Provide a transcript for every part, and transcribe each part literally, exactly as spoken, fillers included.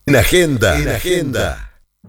En agenda, en agenda.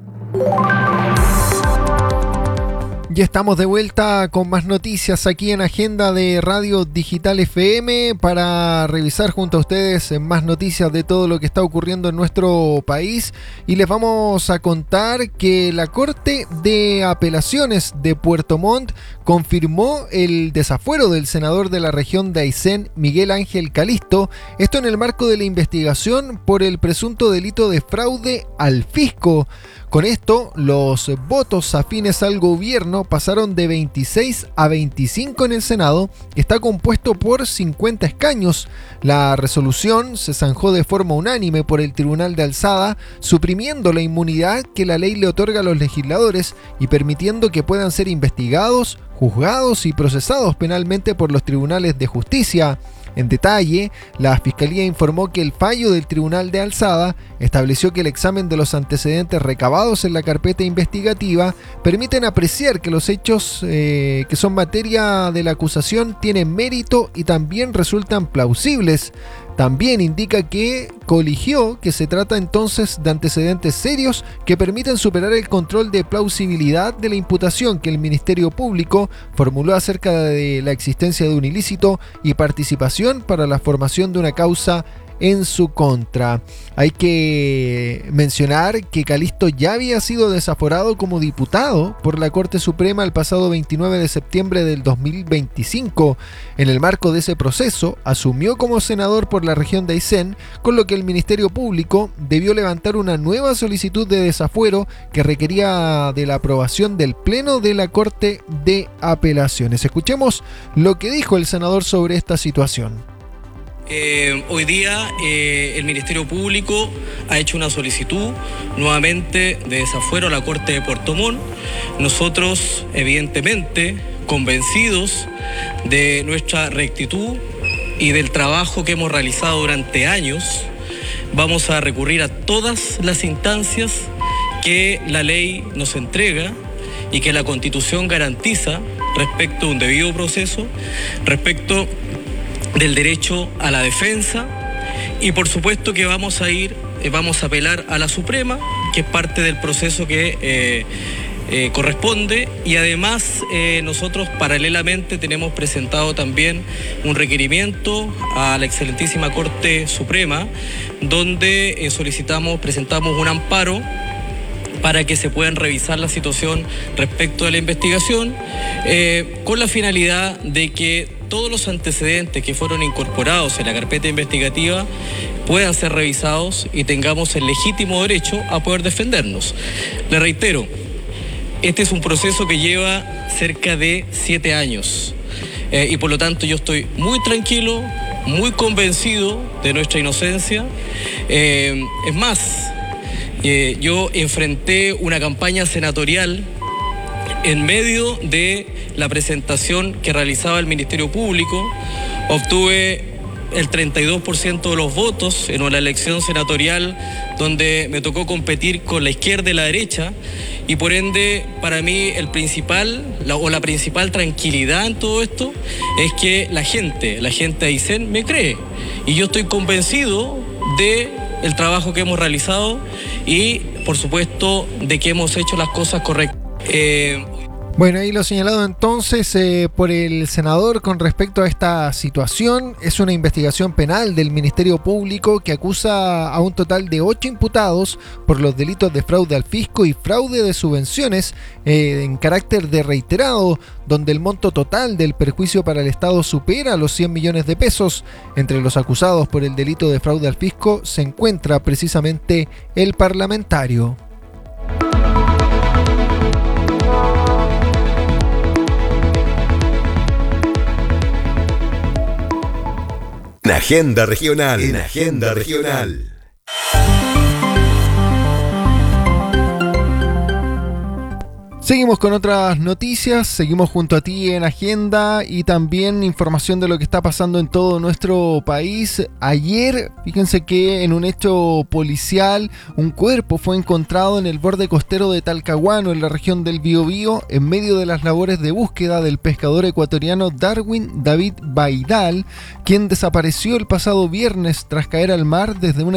Ya estamos de vuelta con más noticias aquí en Agenda de Radio Digital F M para revisar junto a ustedes más noticias de todo lo que está ocurriendo en nuestro país, y les vamos a contar que la Corte de Apelaciones de Puerto Montt confirmó el desafuero del senador de la región de Aysén, Miguel Ángel Calisto, esto en el marco de la investigación por el presunto delito de fraude al fisco. Con esto, los votos afines al gobierno pasaron de veintiséis a veinticinco en el Senado, que está compuesto por cincuenta escaños. La resolución se zanjó de forma unánime por el Tribunal de Alzada, suprimiendo la inmunidad que la ley le otorga a los legisladores y permitiendo que puedan ser investigados, juzgados y procesados penalmente por los tribunales de justicia. En detalle, la Fiscalía informó que el fallo del Tribunal de Alzada estableció que el examen de los antecedentes recabados en la carpeta investigativa permiten apreciar que los hechos eh, que son materia de la acusación tienen mérito y también resultan plausibles. También indica que coligió que se trata entonces de antecedentes serios que permiten superar el control de plausibilidad de la imputación que el Ministerio Público formuló acerca de la existencia de un ilícito y participación para la formación de una causa en su contra. Hay que mencionar que Calisto ya había sido desaforado como diputado por la Corte Suprema el pasado veintinueve de septiembre del dos mil veinticinco. En el marco de ese proceso, asumió como senador por la región de Aysén, con lo que el Ministerio Público debió levantar una nueva solicitud de desafuero que requería de la aprobación del Pleno de la Corte de Apelaciones. Escuchemos lo que dijo el senador sobre esta situación. Eh, hoy día eh, el Ministerio Público ha hecho una solicitud nuevamente de desafuero a la Corte de Puerto Montt. Nosotros, evidentemente, convencidos de nuestra rectitud y del trabajo que hemos realizado durante años, vamos a recurrir a todas las instancias que la ley nos entrega y que la Constitución garantiza respecto a un debido proceso, respecto del derecho a la defensa, y por supuesto que vamos a ir, eh, vamos a apelar a la Suprema, que es parte del proceso que eh, eh, corresponde, y además eh, nosotros paralelamente tenemos presentado también un requerimiento a la excelentísima Corte Suprema, donde eh, solicitamos, presentamos un amparo para que se puedan revisar la situación respecto de la investigación, eh, con la finalidad de que todos los antecedentes que fueron incorporados en la carpeta investigativa puedan ser revisados y tengamos el legítimo derecho a poder defendernos. Le reitero, este es un proceso que lleva cerca de siete años eh, y por lo tanto yo estoy muy tranquilo, muy convencido de nuestra inocencia. Eh, es más, eh, yo enfrenté una campaña senatorial en medio de la presentación que realizaba el Ministerio Público. Obtuve el treinta y dos por ciento de los votos en una elección senatorial donde me tocó competir con la izquierda y la derecha, y por ende para mí el principal la, o la principal tranquilidad en todo esto es que la gente, la gente de Aysén me cree, y yo estoy convencido de el trabajo que hemos realizado y por supuesto de que hemos hecho las cosas correctas. Eh, Bueno, ahí lo señalado entonces eh, por el senador con respecto a esta situación. Es una investigación penal del Ministerio Público que acusa a un total de ocho imputados por los delitos de fraude al fisco y fraude de subvenciones eh, en carácter de reiterado, donde el monto total del perjuicio para el Estado supera los cien millones de pesos. Entre los acusados por el delito de fraude al fisco se encuentra precisamente el parlamentario. En Agenda Regional. En Agenda Regional. Seguimos con otras noticias, seguimos junto a ti en Agenda y también información de lo que está pasando en todo nuestro país. Ayer, fíjense que en un hecho policial, un cuerpo fue encontrado en el borde costero de Talcahuano, en la región del Biobío, en medio de las labores de búsqueda del pescador ecuatoriano Darwin David Baidal, quien desapareció el pasado viernes tras caer al mar desde una